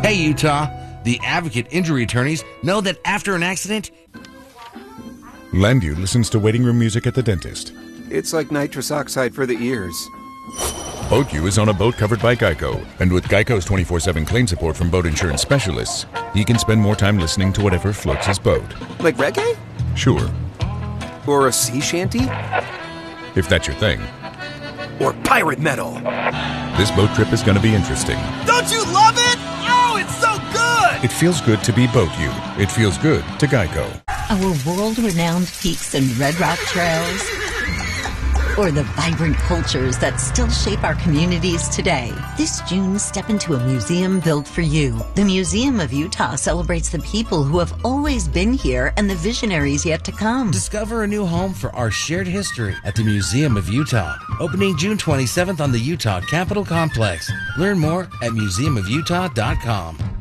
Hey, Utah. The Advocate Injury Attorneys know that after an accident... Landview listens to waiting room music at the dentist. It's like nitrous oxide for the ears. BoatU is on a boat covered by Geico, and with Geico's 24/7 claim support from boat insurance specialists, he can spend more time listening to whatever floats his boat. Like reggae? Sure. Or a sea shanty? If that's your thing. Or pirate metal? This boat trip is going to be interesting. Don't you love it? Oh, it's so good! It feels good to be BoatU. It feels good to Geico. Our world-renowned peaks and red rock trails, or the vibrant cultures that still shape our communities today. This June, step into a museum built for you. The Museum of Utah celebrates the people who have always been here and the visionaries yet to come. Discover a new home for our shared history at the Museum of Utah. Opening June 27th on the Utah Capitol Complex. Learn more at museumofutah.com.